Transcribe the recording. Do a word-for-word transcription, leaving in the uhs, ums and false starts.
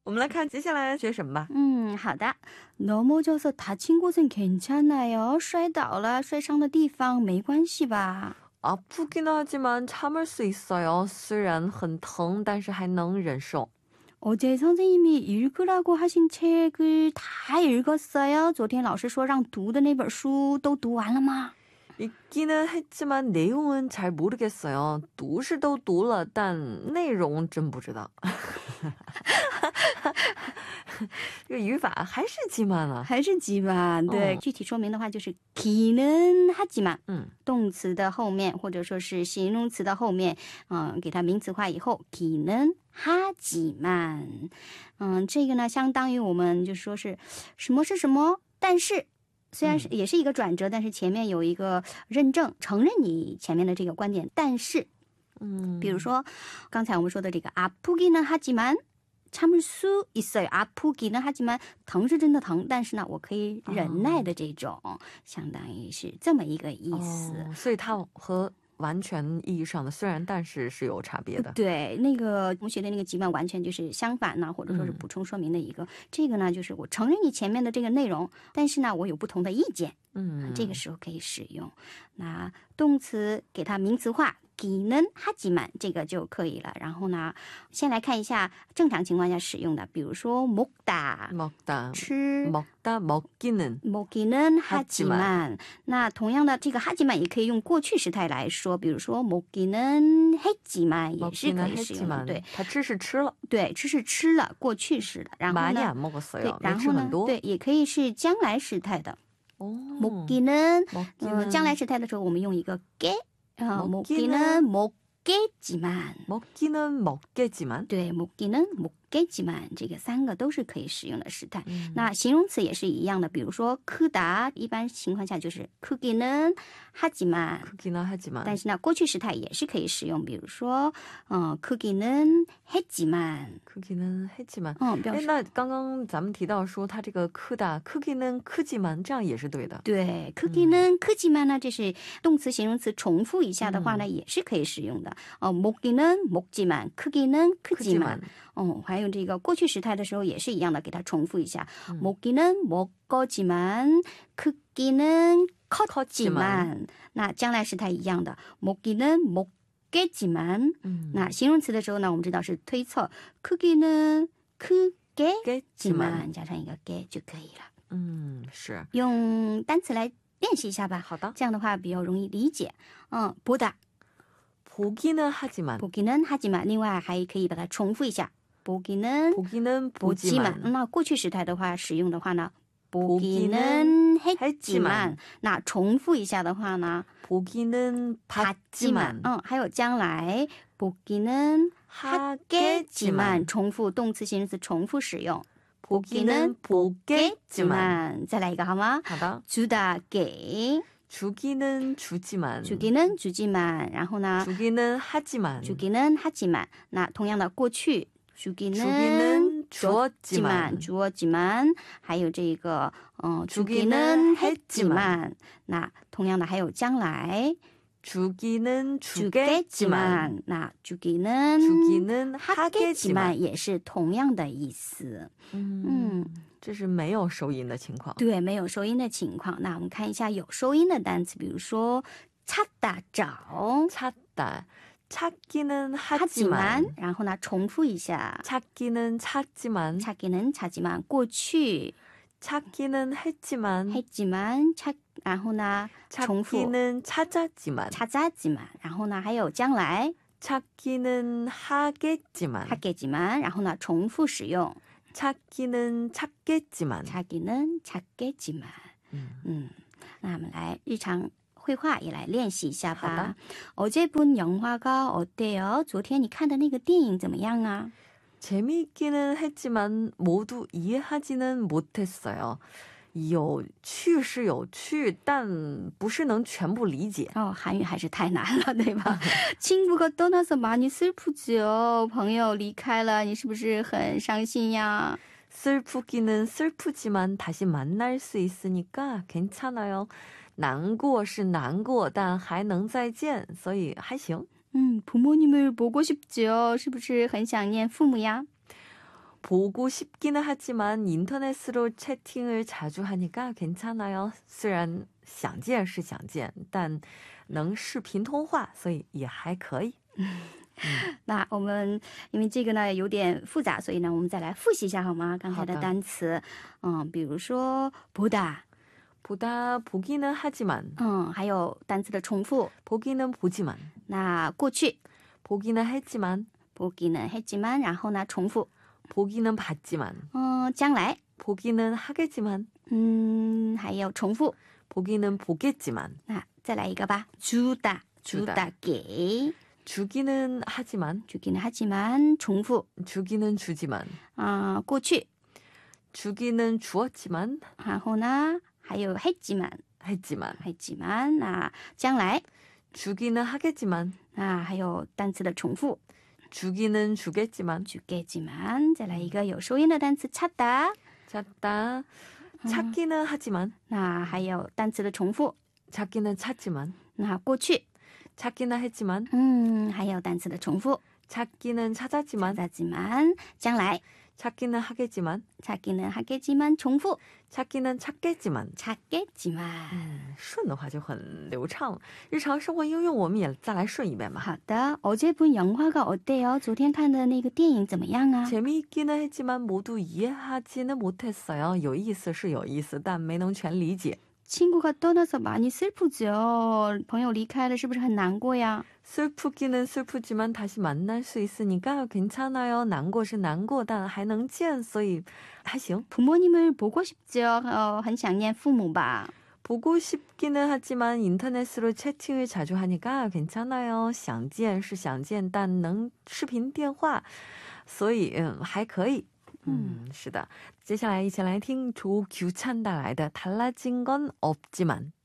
我们来看接下来学什么吧。 嗯，好的。 넘어져서 다친 곳은 괜찮아요? 摔倒了摔伤的地方没关系吧？ 아프긴 하지만 참을 수 있어요. 虽然很疼但是还能忍受。 어제 선생님이 읽으라고 하신 책을 다 읽었어요? 昨天老师说让读的那本书都读完了吗？ 읽기는 했지만 내용은 잘 모르겠어요. 读是都读了但内容真不知道。 这个语法还是기만啊， 还是기만。 对，具体说明的话就是기는 하지만， 嗯， 动词的后面或者说是形容词的后面，嗯，给它名词化以后기는 하지만， 嗯，这个呢相当于我们就说是什么是什么，但是 虽然是也是一个转折，但是前面有一个认证承认你前面的这个观点，但是比如说刚才我们说的这个아프기는 하지만 참을 수 있어요. 아프기는 하지만 疼是真的疼，但是呢我可以忍耐的这种，相当于是这么一个意思。 所以它和 完全意义上的虽然但是是有差别的。 对，那个同学的那个기만完全就是相反呢，或者说是补充说明的一个。这个呢就是我承认你前面的这个内容，但是呢我有不同的意见，嗯，这个时候可以使用。那动词给它名词化 기는 하지만 这个就可以了。然后呢先来看一下正常情况下使用的，比如说먹다 먹다 吃 먹다 먹기는 먹기는 하지만， 那同样的这个하지만也可以用过去时态来说，比如说먹기는 했지만也是可以使用的。对， 他吃是吃了，对， 吃是吃了，过去式的。然后呢 많이 안 먹었어요， 对，然后呢对，也可以是将来时态的。 먹기는将来时态的时候我们用一个게， 먹기는 먹겠지만 먹기는 먹겠지만 对，먹기는 먹겠지만 这个三个都是可以使用的时态。那形容词也是一样的，比如说크다一般情况下就是 크기는 하지만 크기는 하지만 但是呢过去时态也是可以使用，比如说 크기는 했지만 크기는 했지만 哎， 那刚刚咱们提到说它这个크다 크기는 크지만 这样也是对的。对， 크기는 크지만 呢这是动词形容词重复一下的话呢也是可以使用的。 먹기는 먹지만 크기는 크지만 哦，还有这个过去时态的时候也是一样的，给它重复一下。 먹기는 먹거지만 크기는 컸지만 那将来时态一样的 먹기는 먹겠지만 那形容词的时候呢我们知道是推测 크기는 크겠지만 加上一个게就可以了。嗯，是用单词来练习一下吧。好的，这样的话比较容易理解。嗯，보다 보기는 하지만 보기는 하지만 另外还可以把它重复一下 보기는 보기는 보지만 那过去时态的话使用的话呢 보기는 했지만 那重复一下的话呢 보기는 봤지만 嗯，还有将来 보기는 하겠지만 重复动词形容词重复使用 보기는 보겠지만 再来一个好吗？好的 주다 给 주기는 주지만 주기는 주지만 然后呢 주기는 하지만 주기는 하지만 那同样的过去 주기는, 주기는 주었지만 주었지만 还有这个 어, 주기는 했지만 那同样的还有将来 주기는 주겠지만 那 주기는, 주기는 하겠지만 也是同样的意思。 嗯，这是没有收音的情况。 对，没有收音的情况。那我们看一下有收音的单词，比如说 찾다 找 찾다 찾기는 하지만 然后呢重复一下 찾기는 찾지만 찾기는 찾지만 过去 찾기는 했지만 했지만 찾然后呢重复 찾기는 찾았지만 찾았지만 然后呢还有将来 찾기는 하겠지만 하겠지만 然后呢重复使用 찾기는 찾겠지만 찾기는 찾겠지만 嗯，那我们来日常绘画也来练习一下吧。 어제 본 영화가 어때요? 昨天你看的那个电影怎么样啊？ 재미있기는 했지만 모두 이해하지는 못했어요. 有趣是有趣，但不是能全部理解。 哦，韩语还是太难了，对吧？친구가 떠나서 많이 슬프지요. 朋友离开了，你是不是很伤心呀？ 슬프기는 슬프지만 다시 만날 수 있으니까 괜찮아요. 难过是难过，但还能再见，所以还行。 음, 부모님을 보고 싶지요. 是不是很想念父母呀？ 보고 싶기는 하지만 인터넷으로 채팅을 자주 하니까 괜찮아요. 虽然想见是想见但能视频通话所以也还可以。 那我们因为这个呢有点复杂，所以呢我们再来复习一下好吗？刚才的好的单词，嗯，比如说보다， 보다 보기는 하지만 嗯，还有单词的重复。 보기는 보지만 那过去 보기는 했지만 보기는 했지만， 然后呢重复。 보기는 봤지만 嗯，将来， 보기는 하겠지만 嗯，还有重复。 보기는 보겠지만 那再来一个吧，주다， 주다 주다给， 주기는 하지만 주기는 하지만， 重复。 주기는 주지만 啊，过去， 주기는 주었지만 然后呢还有했지만， 했지만 했지만， 那将来， 주기는 하겠지만 那还有单词的重复。 주기는 주겠지만 주겠지만， 再来一个有收音的单词찾다， 찾다 찾기는 하지만 那还有单词的重复。 찾기는 찾지만 那过去， 찾기는 했지만 嗯，还有单词的重复。 찾기는 찾았지만 찾았지만， 将来， 찾기는 하겠지만 찾기는 하겠지만， 重复。 찾기는 찾겠지만 찾겠지만， 嗯，顺的话就很流畅了。日常生活应用我们也再来顺一遍吧。 好的，어제 본 영화가 어때요? 昨天看的那个电影怎么样啊？ 재미있기는 했지만 모두 이해하지는 못했어요. 有意思是有意思，但没能全理解。 친구가 떠나서 많이 슬프죠. 朋友离开了是不是很难过呀？ 슬프기는 슬프지만 다시 만날 수 있으니까 괜찮아요. 난고是难过但还能见所以还行。 부모님을 보고 싶죠. 어, 很想念父母吧。 보고 싶기는 하지만 인터넷으로 채팅을 자주 하니까 괜찮아요. 想见是想见但能视频电话所以嗯还可以。 嗯，是的。接下来一起来听조규찬带来的달라진 건 없지만。